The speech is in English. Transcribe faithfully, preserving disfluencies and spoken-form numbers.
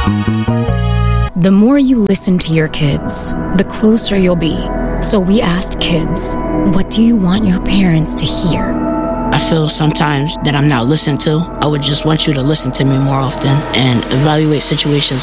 The more you listen to your kids, the closer you'll be. So we asked kids, what do you want your parents to hear? I feel sometimes that I'm not listened to. I would just want you to listen to me more often and evaluate situations